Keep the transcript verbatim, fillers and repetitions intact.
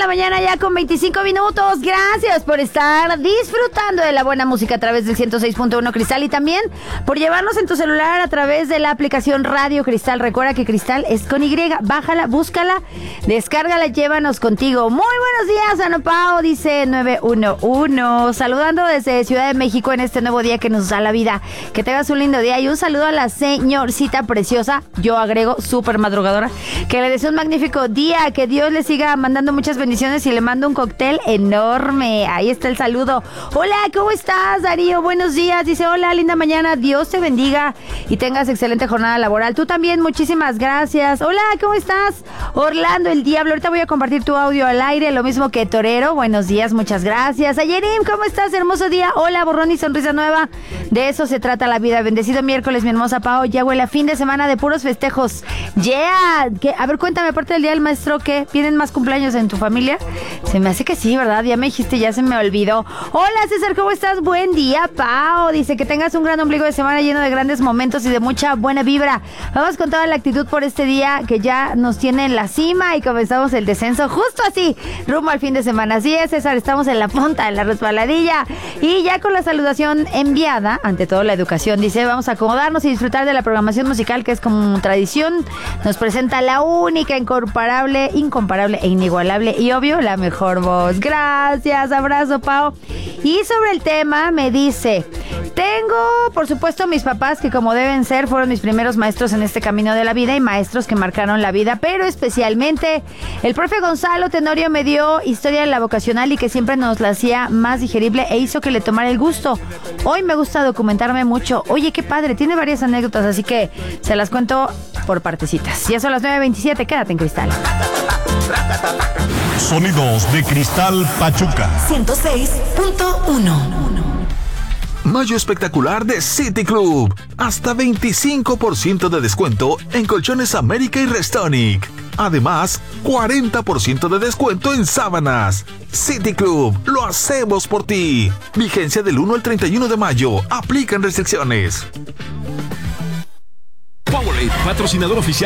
la mañana ya con veinticinco minutos. Gracias por estar disfrutando de la buena música a través del ciento seis punto uno Cristal y también por llevarnos en tu celular a través de la aplicación Radio Cristal. Recuerda que Cristal es con Y. Bájala, búscala, descárgala, llévanos contigo. Muy buenos días, Ana Pao, dice nueve uno uno. Saludando desde Ciudad de México en este nuevo día que nos da la vida. Que tengas un lindo día y un saludo a la señorcita preciosa. Yo agrego, súper madrugadora. Que le deseo un magnífico día. Que Dios le siga mandando muchas bendiciones y le mando un cóctel enorme. Ahí está el saludo. Hola, ¿cómo estás, Darío? Buenos días. Dice, hola, linda mañana. Dios te bendiga y tengas excelente jornada laboral. Tú también, muchísimas gracias. Hola, ¿cómo estás? Orlando, el Diablo. Ahorita voy a compartir tu audio al aire. Lo mismo que Torero. Buenos días, muchas gracias. Ayerim, ¿cómo estás? Hermoso día. Hola, borrón y sonrisa nueva. De eso se trata la vida. Bendecido miércoles, mi hermosa Pao. Ya huele a fin de semana de puros festejos. Yeah. ¿Qué? A ver, cuéntame, aparte del día del maestro, ¿qué? ¿Vienen más cumpleaños en tu familia? Se me hace que sí, ¿verdad? Ya me dijiste, ya se me olvidó. Hola, César, ¿cómo estás? Buen día, Pao. Dice que tengas un gran ombligo de semana lleno de grandes momentos y de mucha buena vibra. Vamos con toda la actitud por este día que ya nos tiene en la cima y comenzamos el descenso justo así, rumbo al fin de semana. Así es, César, estamos en la punta, en la resbaladilla. Y ya con la saludación enviada, ante todo la educación, dice, vamos a acomodarnos y disfrutar de la programación musical que es como tradición. Nos presenta la única, incomparable, incomparable e inigualable y obvio, la mejor voz. Gracias, abrazo, Pao. Y sobre el tema me dice, tengo, por supuesto, mis papás que como deben ser, fueron mis primeros maestros en este camino de la vida y maestros que marcaron la vida, pero especialmente el profe Gonzalo Tenorio me dio historia de la vocacional y que siempre nos la hacía más digerible e hizo que le tomara el gusto. Hoy me gusta documentarme mucho. Oye, qué padre, tiene varias anécdotas, así que se las cuento por partecitas. Ya son las nueve veintisiete, quédate en Cristal. Sonidos de Cristal Pachuca ciento seis punto uno. Mayo espectacular de City Club. Hasta veinticinco por ciento de descuento en Colchones América y Restonic. Además, cuarenta por ciento de descuento en sábanas. City Club, lo hacemos por ti. Vigencia del uno al treinta y uno de mayo. Aplican restricciones. Powerade, patrocinador oficial